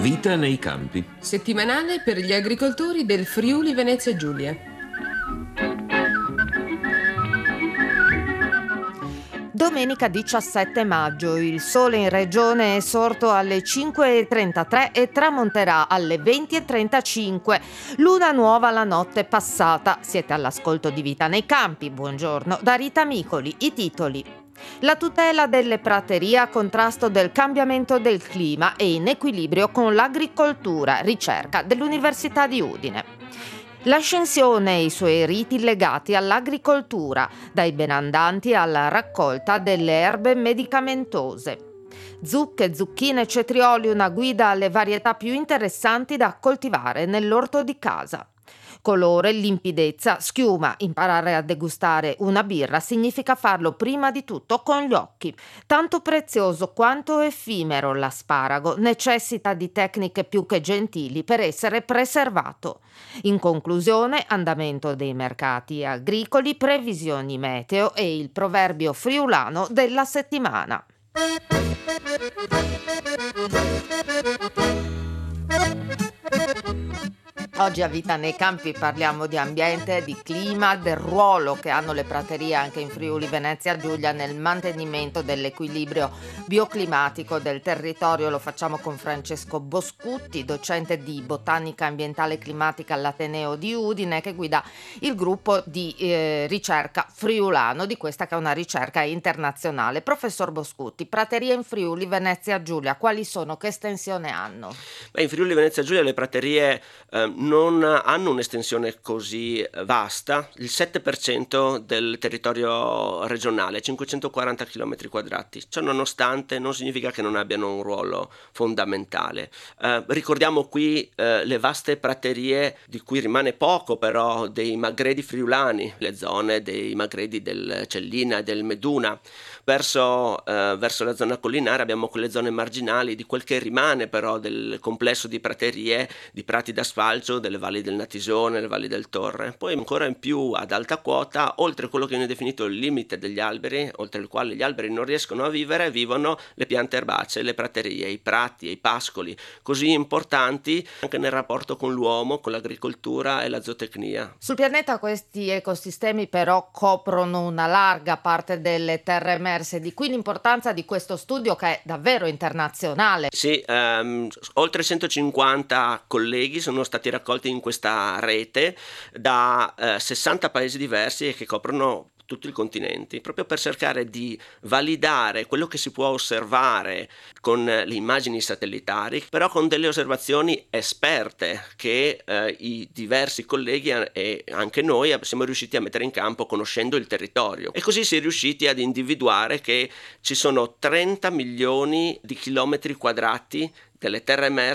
Vita nei campi. Settimanale per gli agricoltori del Friuli Venezia Giulia. Domenica 17 maggio, il sole in regione è sorto alle 5:33 e tramonterà alle 20:35. Luna nuova la notte passata. Siete all'ascolto di Vita nei campi. Buongiorno da Rita Micoli. I titoli. La tutela delle praterie a contrasto del cambiamento del clima e in equilibrio con l'agricoltura, ricerca dell'Università di Udine. L'ascensione e i suoi riti legati all'agricoltura, dai benandanti alla raccolta delle erbe medicamentose. Zucche, zucchine e cetrioli, una guida alle varietà più interessanti da coltivare nell'orto di casa. Colore, limpidezza, schiuma. Imparare a degustare una birra significa farlo prima di tutto con gli occhi. Tanto prezioso quanto effimero l'asparago, necessita di tecniche più che gentili per essere preservato. In conclusione, andamento dei mercati agricoli, previsioni meteo e il proverbio friulano della settimana. Oggi a Vita nei campi parliamo di ambiente, di clima, del ruolo che hanno le praterie anche in Friuli Venezia Giulia nel mantenimento dell'equilibrio bioclimatico del territorio. Lo facciamo con Francesco Boscutti, docente di botanica ambientale e climatica all'Ateneo di Udine, che guida il gruppo di ricerca friulano di questa che è una ricerca internazionale. Professor Boscutti, praterie in Friuli Venezia Giulia, quali sono? Che estensione hanno? In Friuli Venezia Giulia le praterie non hanno un'estensione così vasta. Il 7% del territorio regionale, 540 km quadrati. Ciò nonostante non significa che non abbiano un ruolo fondamentale. Ricordiamo qui le vaste praterie di cui rimane poco però dei magredi friulani, le zone dei magredi del Cellina e del Meduna. Verso la zona collinare abbiamo quelle zone marginali di quel che rimane però del complesso di praterie, di prati d'asfalto, delle valli del Natisone, delle valli del Torre. Poi ancora in più ad alta quota, oltre quello che viene definito il limite degli alberi, oltre il quale gli alberi non riescono a vivere, vivono le piante erbacee, le praterie, i prati e i pascoli, così importanti anche nel rapporto con l'uomo, con l'agricoltura e la zootecnia. Sul pianeta questi ecosistemi però coprono una larga parte delle terre emerse, di qui l'importanza di questo studio che è davvero internazionale. Sì, oltre 150 colleghi sono stati raccolti in questa rete da 60 paesi diversi e che coprono tutti i continenti, proprio per cercare di validare quello che si può osservare con le immagini satellitari, però con delle osservazioni esperte che i diversi colleghi e anche noi siamo riusciti a mettere in campo conoscendo il territorio, e così si è riusciti ad individuare che ci sono 30 milioni di chilometri quadrati delle terre emerse